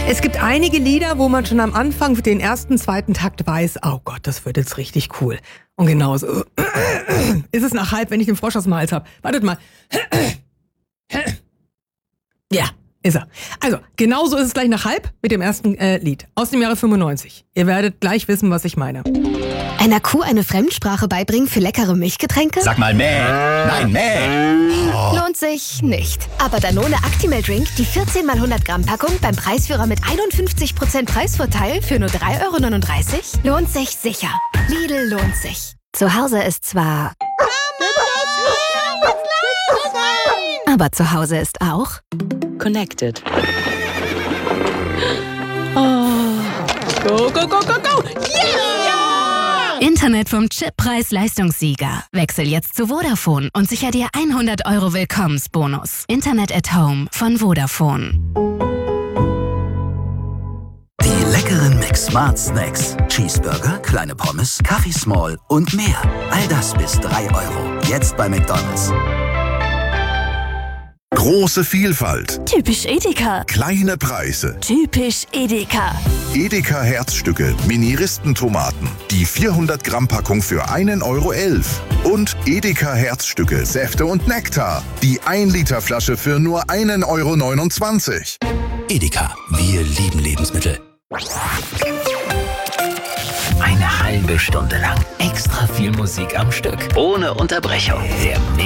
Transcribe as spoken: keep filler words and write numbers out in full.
Es gibt einige Lieder, wo man schon am Anfang den ersten, zweiten Takt weiß, oh Gott, das wird jetzt richtig cool. Und genauso ist es nach halb, wenn ich den Frosch aus dem Hals habe. Wartet mal. Ja, ist er. Also, genauso ist es gleich nach halb mit dem ersten äh, Lied aus dem Jahre fünfundneunzig. Ihr werdet gleich wissen, was ich meine. Einer Kuh eine Fremdsprache beibringen für leckere Milchgetränke? Sag mal mäh. Nein, mäh. Oh. Lohnt sich nicht. Aber Danone Actimel Drink, die vierzehn mal hundert Gramm Packung beim Preisführer mit einundfünfzig Prozent Preisvorteil für nur drei Euro neununddreißig, lohnt sich sicher. Lidl lohnt sich. Zu Hause ist zwar... Aber zu Hause ist auch... Connected. Oh. Go, go, go, go, go! Yeah! Internet vom Chip Preis-Leistungssieger. Wechsel jetzt zu Vodafone und sicher dir hundert Euro Willkommensbonus. Internet at Home von Vodafone. Die leckeren McSmart Snacks. Cheeseburger, kleine Pommes, Kaffee Small und mehr. All das bis drei Euro. Jetzt bei McDonald's. Große Vielfalt. Typisch Edeka. Kleine Preise. Typisch Edeka. Edeka Herzstücke, Mini-Ristentomaten. Die vierhundert Gramm Packung für einen Euro elf. Und Edeka Herzstücke, Säfte und Nektar. Die ein Liter Flasche für nur einen Euro neunundzwanzig. Edeka, wir lieben Lebensmittel. Eine halbe Stunde lang extra viel Musik am Stück. Ohne Unterbrechung. Der